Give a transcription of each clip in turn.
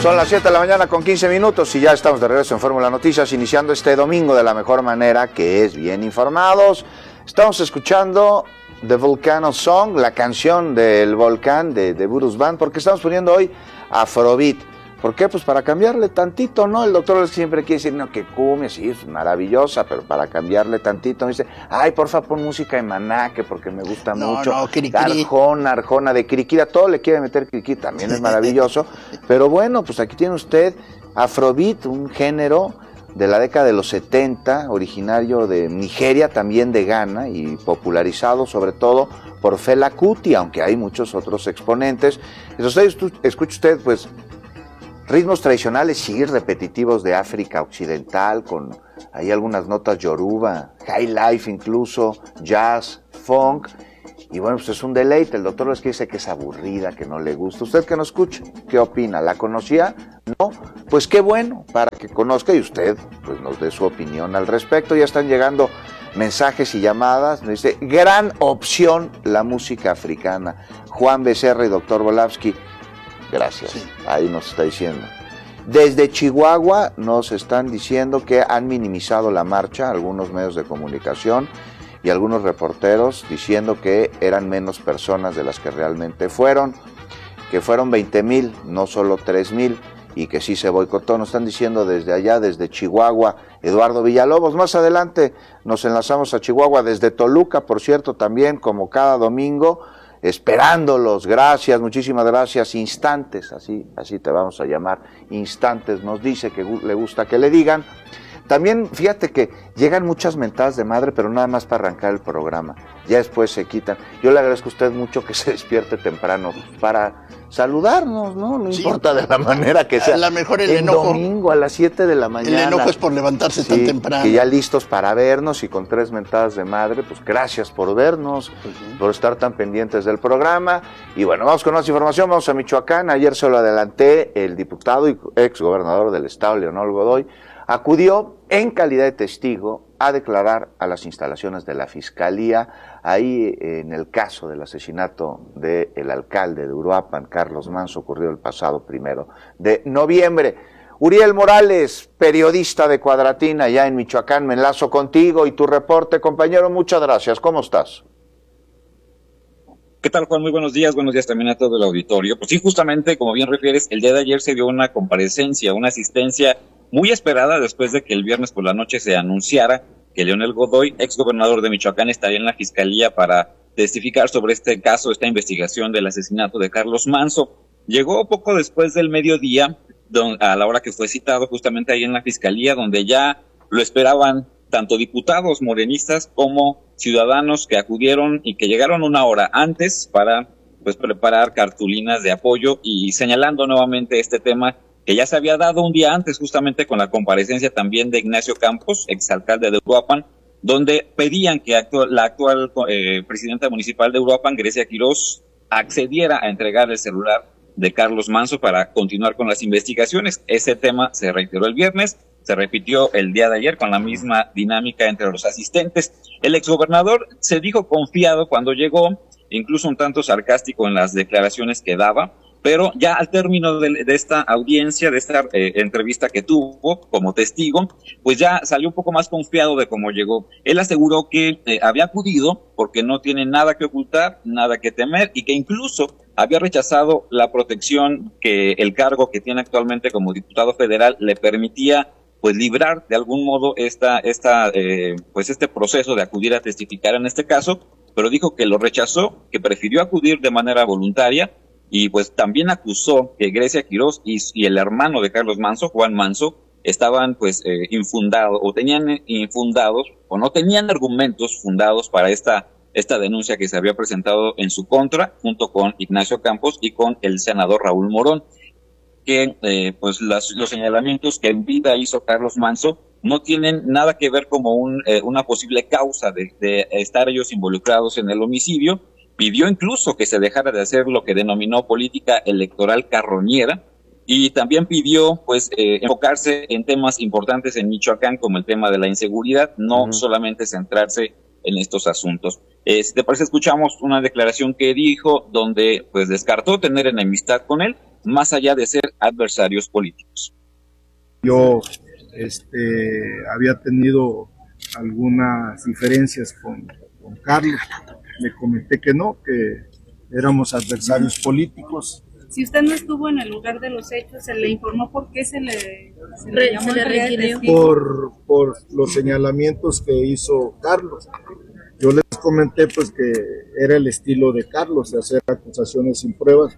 Son las 7 de la mañana con 15 minutos y ya estamos de regreso en Fórmula Noticias, iniciando este domingo de la mejor manera, que es bien informados. Estamos escuchando The Volcano Song, la canción del volcán de Bruce Band, porque estamos poniendo hoy Afrobeat. ¿Por qué? Pues para cambiarle tantito, ¿no? El doctor siempre quiere decir, no, que cumbia, sí, es maravillosa, pero para cambiarle tantito, me dice, ay, porfa, pon música de Maná, que porque me gusta mucho. No, Cri-Cri. Arjona, de Cri-Cri, todo le quiere meter Cri-Cri, también es maravilloso. Pero bueno, pues aquí tiene usted Afrobeat, un género de la década de los 70, originario de Nigeria, también de Ghana, y popularizado sobre todo por Fela Kuti, aunque hay muchos otros exponentes. Entonces, escucha usted, pues, ritmos tradicionales, sí, repetitivos de África Occidental, con ahí algunas notas yoruba, high life incluso, jazz, funk, y bueno, pues es un deleite. El doctor es que dice que es aburrida, que no le gusta. ¿Usted que no escucha? ¿Qué opina? ¿La conocía? ¿No? Pues qué bueno, para que conozca y usted pues nos dé su opinión al respecto. Ya están llegando mensajes y llamadas. Nos dice, gran opción la música africana. Juan Becerra y doctor Volavsky, gracias, sí. Ahí nos está diciendo. Desde Chihuahua nos están diciendo que han minimizado la marcha, algunos medios de comunicación y algunos reporteros diciendo que eran menos personas de las que realmente fueron, que fueron 20,000, no solo 3,000, y que sí se boicotó. Nos están diciendo desde allá, desde Chihuahua, Eduardo Villalobos. Más adelante nos enlazamos a Chihuahua desde Toluca, por cierto, también, como cada domingo, esperándolos. Gracias, muchísimas gracias. Instantes, así te vamos a llamar, Instantes nos dice que le gusta que le digan. También fíjate que llegan muchas mentadas de madre, pero nada más para arrancar el programa, ya después se quitan. Yo le agradezco a usted mucho que se despierte temprano para saludarnos, ¿no? No sí, importa de la manera que sea. A lo mejor el enojo, domingo a las 7 de la mañana. El enojo es por levantarse tan temprano. Que ya listos para vernos y con 3 mentadas de madre, pues gracias por vernos, por estar tan pendientes del programa. Y bueno, vamos con más información, vamos a Michoacán. Ayer se lo adelanté, el diputado y ex gobernador del estado, Leonel Godoy, acudió en calidad de testigo a declarar a las instalaciones de la Fiscalía, ahí en el caso del asesinato del alcalde de Uruapan, Carlos Manso, ocurrido el pasado 1 de noviembre. Uriel Morales, periodista de Cuadratín, allá en Michoacán, me enlazo contigo y tu reporte, compañero, muchas gracias. ¿Cómo estás? ¿Qué tal, Juan? Muy buenos días también a todo el auditorio. Pues sí, justamente, como bien refieres, el día de ayer se dio una comparecencia, una asistencia muy esperada después de que el viernes por la noche se anunciara que Leonel Godoy, ex gobernador de Michoacán, estaría en la Fiscalía para testificar sobre este caso, esta investigación del asesinato de Carlos Manso. Llegó poco después del mediodía, a la hora que fue citado, justamente ahí en la Fiscalía, donde ya lo esperaban tanto diputados morenistas como ciudadanos que acudieron y que llegaron una hora antes para pues preparar cartulinas de apoyo y señalando nuevamente este tema que ya se había dado un día antes, justamente con la comparecencia también de Ignacio Campos, exalcalde de Uruapan, donde pedían que la actual presidenta municipal de Uruapan, Grecia Quirós, accediera a entregar el celular de Carlos Manso para continuar con las investigaciones. Ese tema se reiteró el viernes, se repitió el día de ayer con la misma dinámica entre los asistentes. El exgobernador se dijo confiado cuando llegó, incluso un tanto sarcástico en las declaraciones que daba, pero ya al término de esta audiencia, de esta entrevista que tuvo como testigo, pues ya salió un poco más confiado de cómo llegó. Él aseguró que había acudido porque no tiene nada que ocultar, nada que temer, y que incluso había rechazado la protección que el cargo que tiene actualmente como diputado federal le permitía pues librar de algún modo pues este proceso de acudir a testificar en este caso, pero dijo que lo rechazó, que prefirió acudir de manera voluntaria. Y pues también acusó que Grecia Quirós y el hermano de Carlos Manso, Juan Manso, estaban pues infundados o tenían infundados o no tenían argumentos fundados para esta denuncia que se había presentado en su contra junto con Ignacio Campos y con el senador Raúl Morón, que pues los señalamientos que en vida hizo Carlos Manso no tienen nada que ver como una posible causa de estar ellos involucrados en el homicidio. Pidió incluso que se dejara de hacer lo que denominó política electoral carroñera y también pidió pues enfocarse en temas importantes en Michoacán como el tema de la inseguridad, no solamente centrarse en estos asuntos. Si te parece, escuchamos una declaración que dijo donde pues descartó tener enemistad con él, más allá de ser adversarios políticos. Yo había tenido algunas diferencias con Carlos, le comenté que no, que éramos adversarios políticos. Si usted no estuvo en el lugar de los hechos, ¿se le informó por qué se le llamó le requirió? Por los señalamientos que hizo Carlos. Yo les comenté pues que era el estilo de Carlos, de hacer acusaciones sin pruebas.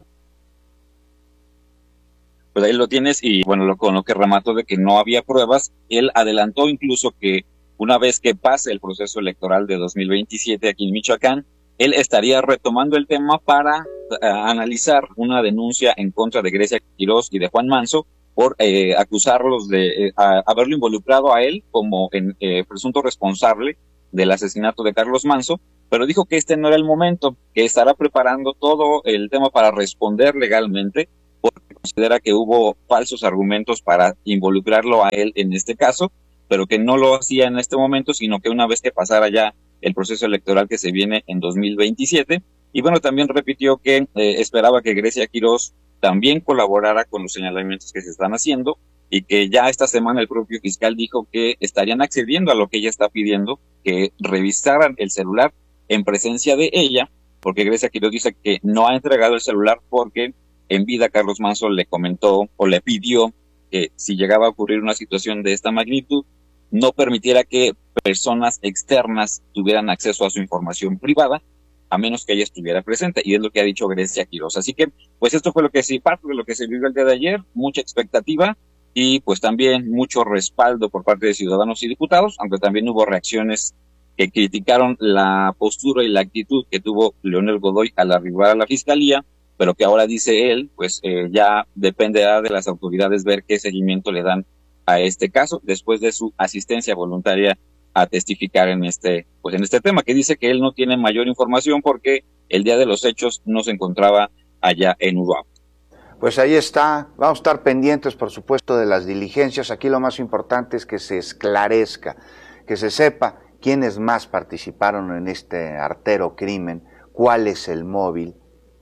Pues ahí lo tienes, y bueno, con lo que remató de que no había pruebas, él adelantó incluso que una vez que pase el proceso electoral de 2027 aquí en Michoacán, él estaría retomando el tema para analizar una denuncia en contra de Grecia Quiroz y de Juan Manso por acusarlos de haberlo involucrado a él como presunto responsable del asesinato de Carlos Manso, pero dijo que este no era el momento, que estará preparando todo el tema para responder legalmente, porque considera que hubo falsos argumentos para involucrarlo a él en este caso, pero que no lo hacía en este momento, sino que una vez que pasara ya el proceso electoral que se viene en 2027. Y bueno, también repitió que esperaba que Grecia Quiroz también colaborara con los señalamientos que se están haciendo, y que ya esta semana el propio fiscal dijo que estarían accediendo a lo que ella está pidiendo, que revisaran el celular en presencia de ella, porque Grecia Quiroz dice que no ha entregado el celular porque en vida Carlos Manso le comentó o le pidió que si llegaba a ocurrir una situación de esta magnitud, no permitiera que personas externas tuvieran acceso a su información privada, a menos que ella estuviera presente, y es lo que ha dicho Grecia Quiroz. Así que, pues esto fue lo que sí, parte de lo que se vivió el día de ayer, mucha expectativa, y pues también mucho respaldo por parte de ciudadanos y diputados, aunque también hubo reacciones que criticaron la postura y la actitud que tuvo Leonel Godoy al arribar a la fiscalía, pero que ahora dice él, pues ya dependerá de las autoridades ver qué seguimiento le dan a este caso después de su asistencia voluntaria a testificar en este tema, que dice que él no tiene mayor información porque el día de los hechos no se encontraba allá en Uruapan. Pues ahí está, vamos a estar pendientes, por supuesto, de las diligencias. Aquí lo más importante es que se esclarezca, que se sepa quiénes más participaron en este artero crimen, cuál es el móvil,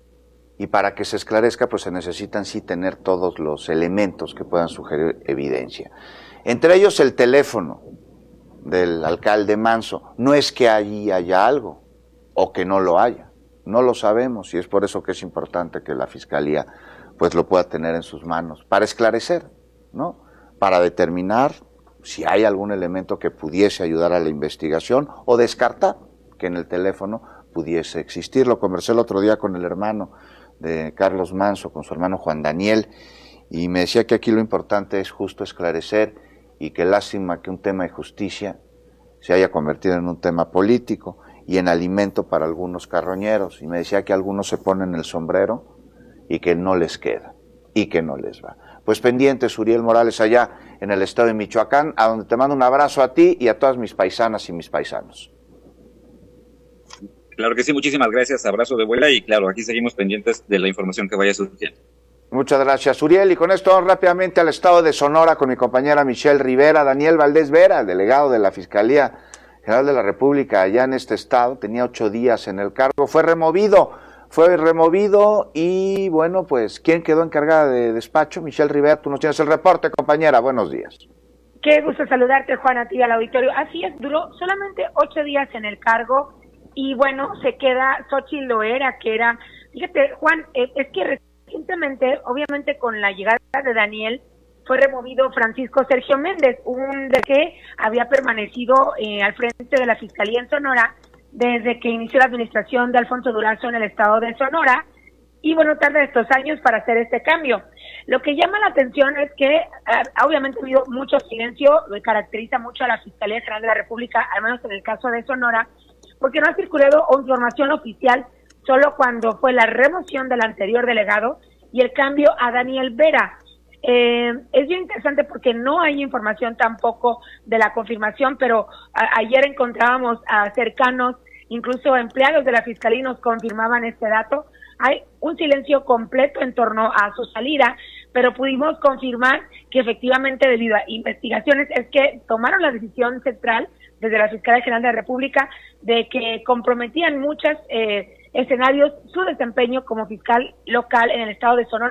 y para que se esclarezca, pues se necesitan sí tener todos los elementos que puedan sugerir evidencia. Entre ellos el teléfono del alcalde Manso. No es que allí haya algo, o que no lo haya, no lo sabemos, y es por eso que es importante que la Fiscalía pues lo pueda tener en sus manos, para esclarecer, ¿no? Para determinar si hay algún elemento que pudiese ayudar a la investigación, o descartar que en el teléfono pudiese existir. Lo conversé el otro día con el hermano de Carlos Manso, con su hermano Juan Daniel, y me decía que aquí lo importante es justo esclarecer, y que lástima que un tema de justicia se haya convertido en un tema político y en alimento para algunos carroñeros, y me decía que algunos se ponen el sombrero y que no les queda, y que no les va. Pues pendientes, Uriel Morales, allá en el estado de Michoacán, a donde te mando un abrazo a ti y a todas mis paisanas y mis paisanos. Claro que sí, muchísimas gracias, abrazo de vuela, y claro, aquí seguimos pendientes de la información que vaya surgiendo. Muchas gracias, Uriel, y con esto vamos rápidamente al estado de Sonora con mi compañera Michelle Rivera. Daniel Valdés Vera, el delegado de la Fiscalía General de la República allá en este estado, tenía 8 días en el cargo, fue removido y bueno, pues, ¿quién quedó encargada de despacho? Michelle Rivera, tú nos tienes el reporte, compañera, buenos días. Qué gusto saludarte, Juan, a ti y al auditorio. Así es, duró solamente 8 días en el cargo, y bueno, se queda Xochitl Loera, que era, fíjate, Juan, es que recientemente, obviamente con la llegada de Daniel, fue removido Francisco Sergio Méndez, un de que había permanecido al frente de la Fiscalía en Sonora desde que inició la administración de Alfonso Durazo en el estado de Sonora, y bueno, tarda estos años para hacer este cambio. Lo que llama la atención es que obviamente ha habido mucho silencio, lo caracteriza mucho a la Fiscalía General de la República, al menos en el caso de Sonora, porque no ha circulado información oficial solo cuando fue la remoción del anterior delegado y el cambio a Daniel Vera. Es bien interesante porque no hay información tampoco de la confirmación, pero ayer encontrábamos a cercanos, incluso empleados de la Fiscalía nos confirmaban este dato. Hay un silencio completo en torno a su salida, pero pudimos confirmar que efectivamente debido a investigaciones es que tomaron la decisión central desde la Fiscalía General de la República de que comprometían muchos escenarios su desempeño como fiscal local en el estado de Sonora,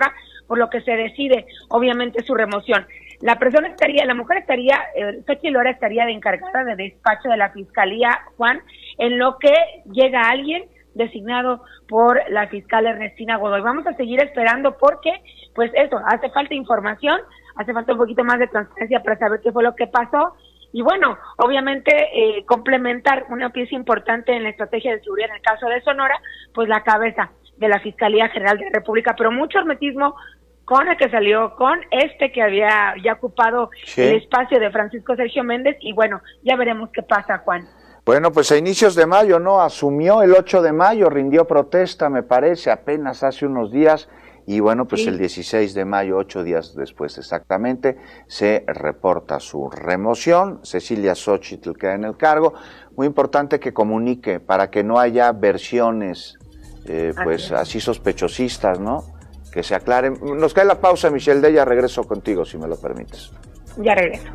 por lo que se decide, obviamente, su remoción. La mujer estaría, Xochitl Loera estaría de encargada de despacho de la Fiscalía, Juan, en lo que llega alguien designado por la fiscal Ernestina Godoy. Vamos a seguir esperando porque, pues eso, hace falta información, hace falta un poquito más de transparencia para saber qué fue lo que pasó. Y bueno, obviamente complementar una pieza importante en la estrategia de seguridad en el caso de Sonora, pues la cabeza de la Fiscalía General de la República, pero mucho hermetismo con el que salió, con que había ya ocupado el espacio de Francisco Sergio Méndez, y bueno, ya veremos qué pasa, Juan. Bueno, pues a inicios de mayo, ¿no? Asumió el 8 de mayo, rindió protesta, me parece, apenas hace unos días, y bueno, pues el 16 de mayo, 8 días después exactamente, se reporta su remoción. Cecilia Xochitl queda en el cargo. Muy importante que comunique para que no haya versiones, pues así sospechosistas, ¿no? Que se aclaren. Nos cae la pausa, Michelle Della, regreso contigo, si me lo permites. Ya regreso.